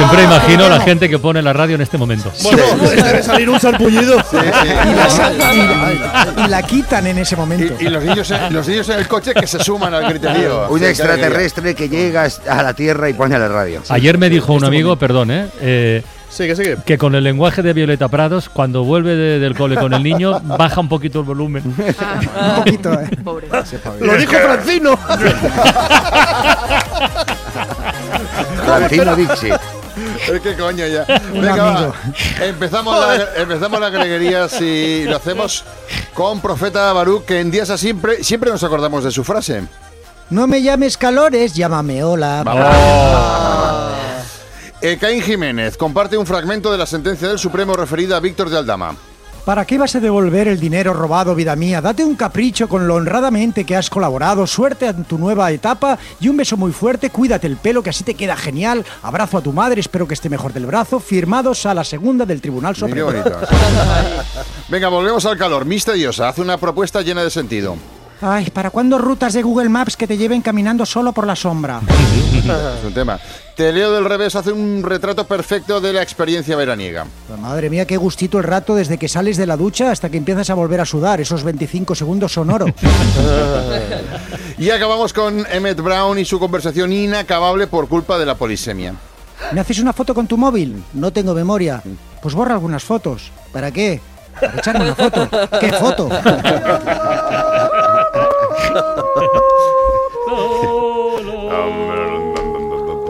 Siempre imagino la gente que pone la radio en este momento. Bueno, debe salir un sarpullido. Y la quitan en ese momento. Y los niños en el coche que se suman al griterío. Un extraterrestre que llega a la Tierra y pone la radio. Ayer me dijo un amigo, perdón, Sigue. que con el lenguaje de Violeta Prados, cuando vuelve del cole con el niño, baja un poquito el volumen. Un poquito, Pobre. Lo dijo Francino. Francino Dixit. ¿Qué coño ya? Un Venga, amigo. Empezamos las greguerías y lo hacemos con Profeta Baruch, que en días así siempre nos acordamos de su frase. No me llames calores, llámame hola. Caín Jiménez comparte un fragmento de la sentencia del Supremo referida a Víctor de Aldama. ¿Para qué vas a devolver el dinero robado, vida mía? Date un capricho con lo honradamente que has colaborado. Suerte en tu nueva etapa y un beso muy fuerte. Cuídate el pelo, que así te queda genial. Abrazo a tu madre, espero que esté mejor del brazo. Firmados a la segunda del Tribunal Qué Supremo. bonito. Venga, volvemos al calor. Misteriosa hace una propuesta llena de sentido. Ay, ¿para cuándo rutas de Google Maps que te lleven caminando solo por la sombra? Es un tema. Te leo del revés, hace un retrato perfecto de la experiencia veraniega. Madre mía, qué gustito el rato desde que sales de la ducha hasta que empiezas a volver a sudar. Esos 25 segundos son oro. Y acabamos con Emmett Brown y su conversación inacabable por culpa de la polisemia. ¿Me haces una foto con tu móvil? No tengo memoria. Pues borra algunas fotos. ¿Para qué? Para echarme una foto. ¿Qué foto?